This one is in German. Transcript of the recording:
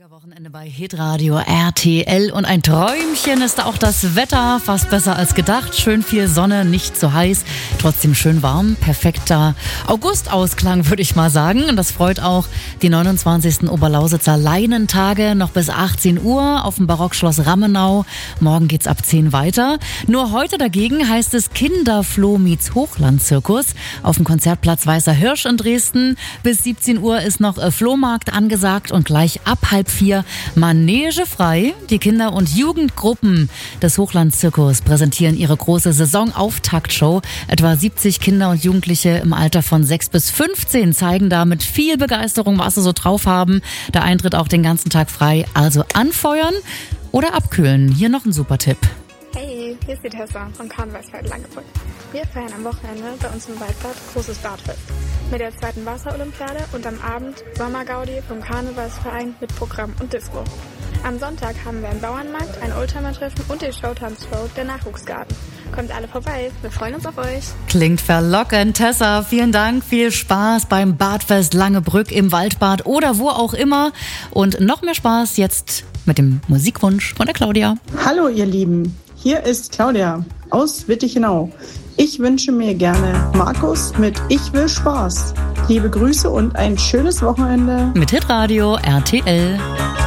Wochenende bei Hitradio RTL und ein Träumchen ist auch das Wetter, fast besser als gedacht. Schön viel Sonne, nicht zu heiß, trotzdem schön warm. Perfekter Augustausklang, würde ich mal sagen. Und das freut auch die 29. Oberlausitzer Leinentage noch bis 18 Uhr auf dem Barockschloss Rammenau. Morgen geht's ab 10 weiter. Nur heute dagegen heißt es Kinderfloh meets Hochlandzirkus auf dem Konzertplatz Weißer Hirsch in Dresden. Bis 17 Uhr ist noch Flohmarkt angesagt und gleich ab 3:30 Manege frei. Die Kinder- und Jugendgruppen des Hochlandzirkus präsentieren ihre große Saisonauftaktshow. Etwa 70 Kinder und Jugendliche im Alter von 6 bis 15 zeigen da mit viel Begeisterung, was sie so drauf haben. Der Eintritt auch den ganzen Tag frei. Also anfeuern oder abkühlen. Hier noch ein super Tipp. Hey, hier ist die Tessa vom Karnevalsfeld Langebrück. Wir feiern am Wochenende bei uns im Waldbad großes Badfest mit der 2. Wasserolympiade und am Abend Sommergaudi vom Karnevalsverein mit Programm und Disco. Am Sonntag haben wir einen Bauernmarkt, ein Oldtimer-Treffen und die Showtanzshow der Nachwuchsgarten. Kommt alle vorbei, wir freuen uns auf euch. Klingt verlockend. Tessa, vielen Dank, viel Spaß beim Badfest Langebrück im Waldbad oder wo auch immer. Und noch mehr Spaß jetzt mit dem Musikwunsch von der Claudia. Hallo ihr Lieben, hier ist Claudia aus Wittichenau. Ich wünsche mir gerne Markus mit Ich will Spaß. Liebe Grüße und ein schönes Wochenende. Mit Hitradio RTL.